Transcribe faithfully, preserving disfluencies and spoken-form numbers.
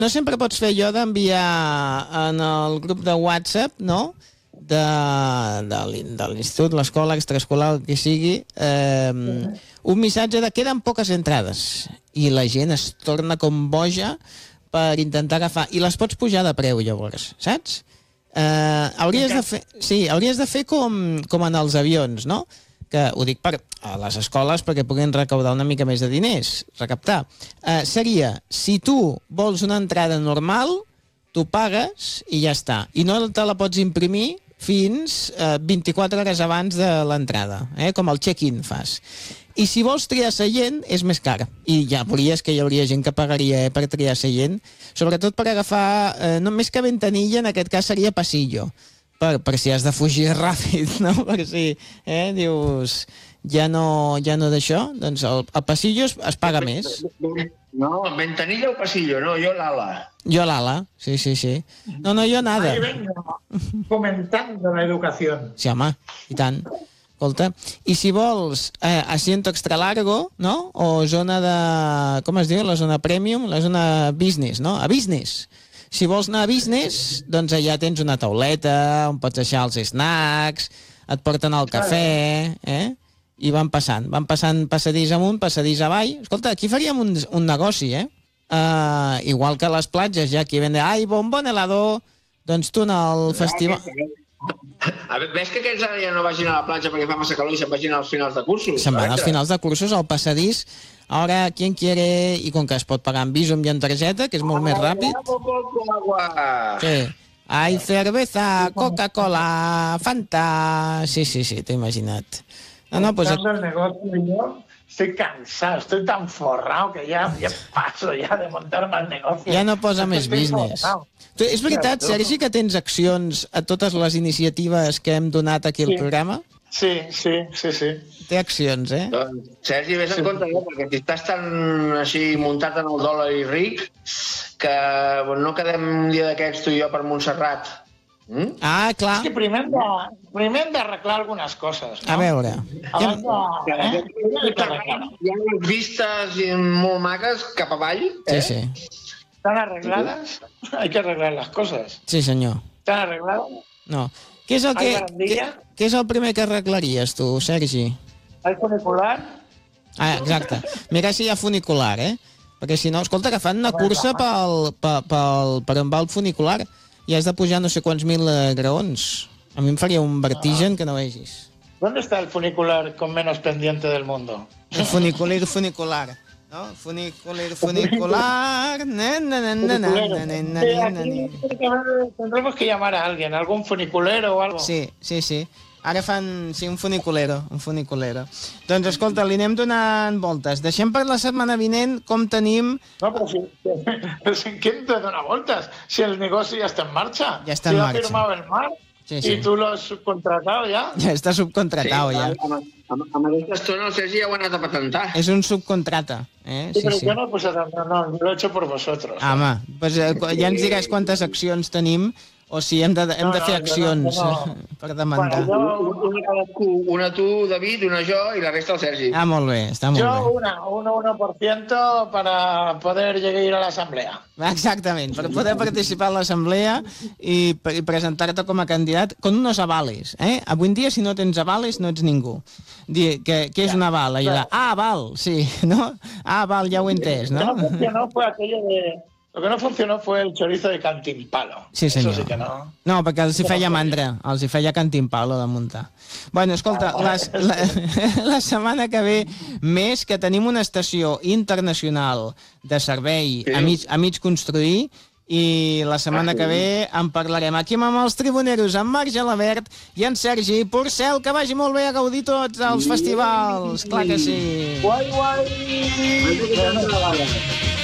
no sempre pots fer allò d'enviar en el grup de WhatsApp, no?, de, de, de l'institut, l'escola, extraescolar, el que sigui, eh, un missatge de queden poques entrades i la gent es torna com boja per intentar agafar, i les pots pujar de preu llavors, saps? Eh, hauries de fer, sí, hauries de fer com, com en els avions, no?, que ho dic per a les escoles perquè puguin recaudar una mica més de diners, recaptar. Eh, seria, si tu vols una entrada normal, tu pagues i ja està. I no te la pots imprimir fins eh, vint-i-quatre hores abans de l'entrada, eh, com el check-in fas. I si vols triar seient, és més car. I ja veuries que hi hauria gent que pagaria eh, per triar seient, sobretot per agafar, eh, no més que ventanilla, en aquest cas seria passillo. Per, per si has de fugir ràpid, no? Per si eh, dius ja no, ja no d'això, doncs el, el passillo es, es paga més. No, ventanilla o passillo, no, jo l'ala. Jo l'ala, sí, sí, sí. No, no, jo nada. Ahí vengo, fomentando la educación. Sí, home, i tant. Escolta, i si vols eh, asiento extra largo, no? O zona de... com es diu? La zona premium, la zona business, no? A business. Si vols anar a business, doncs allà tens una tauleta on pots deixar els snacks, et porten el cafè, eh? I van passant, van passant passadís amunt, passadís avall. Escolta, aquí faríem un, un negoci, eh? Uh, igual que a les platges, ja aquí vende, ai, bombón helado, doncs tu en el festival... A veure, ves que aquells ara ja no vagin a la platja perquè fa massa calor i se'n vagin als finals de cursos? Se'n van als finals de cursos, al passadís. Ara, quien quiere, i com que es pot pagar amb Bizum i en targeta, que és molt més ràpid... Sí. Ai, cerveza, Coca-Cola, Fanta... Sí, sí, sí, t'he imaginat. No, no, pues... El negocio yo estoy cansado, estoy tan forrado que ya, ya paso ya de montarme el negocio. Ja no posa més business. Tu, és veritat, Sergi, que tens accions a totes les iniciatives que hem donat aquí al Sí. programa? Sí, sí, sí, sí. Té accions, eh? Doncs, Sergi, vés en compte, eh? Perquè si estàs tan així muntat en el dòlar i ric que bueno, no quedem un dia d'aquests tu i jo per Montserrat. Mm? Ah, clar. Es que primer hem de, primer hem d'arreglar algunes coses, no? A veure. Abans de... Eh? Hi ha unes vistes molt maques cap avall, eh? Sí, sí. ¿Están arregladas? Hay que arreglar las cosas. Sí, senyor. ¿Están arregladas? No. Què és el, Hay que, què, barandilla. què és el primer que arreglaries, tu, Sergi? ¿Hay funicular? Ah, exacte. Mira si hi ha funicular, eh? Perquè si no, escolta, que fan una cursa pel, pel, pel, per on va el funicular i has de pujar no sé quants mil eh, graons. A mi em faria un vertigen que no vegis. ¿Dónde está el funicular con menos pendiente del mundo? El funicular, funicular. ¿No? Funicular, funicular. Na, na, na, na, na, na, na, na, Sí, na, na. aquí tendremos que llamar a alguien, algún funiculero o algo. Sí, sí, sí. Ara fan, sí, un funiculero, un funiculero. Doncs escolta, li anem donant voltes. Deixem per la setmana vinent com tenim... No, pero si, pero si ¿quién te da vueltas? Si el negocio ya está en marcha. Ya está si en lo marcha. ha firmado el mar Sí, y sí. tú lo has subcontratado ya. Ja està subcontratat, ja. Amb, amb, amb aquesta estona el Sergi ja ho ha anat a patentar. És un subcontrata, eh? Sí, Sí, pero sí. yo no, pues no, no, lo he hecho por vosotros. Ah, home, pues, eh, ja ens diràs quantes accions tenim o si hem de, hem No, de no, fer no, accions no, no. per demandar. Bueno, yo, Una cadascú, una tu, David, una jo i la resta el Sergi. Ah, molt bé, està molt yo bé. una, un uno por ciento para poder llegar a ir a la asamblea. Exactament, per poder participar a l'assemblea i, i presentar-te com a candidat con unos avales, eh? Avui en dia, si no tens avales, no ets ningú. Dir que, que és una aval? Allò de, ah, val, sí, no? Ah, val, ja ho he entès, Lo no? que no funcionó fue aquello de... Lo que no funcionó fue el chorizo de Cantimpalo. Sí, senyor. Eso sí que no. No, perquè els hi feia mandra, els hi feia cantimpalo de muntar. Bueno, escolta, les, la, la setmana que ve, més que tenim una estació internacional de servei a mig, a mig construir, i la setmana que ve en parlarem aquí amb els tribuneros, en Marc Gelabert i en Sergi Porcel. Que vagi molt bé a gaudir tots els festivals, clar que sí. Guai, guai!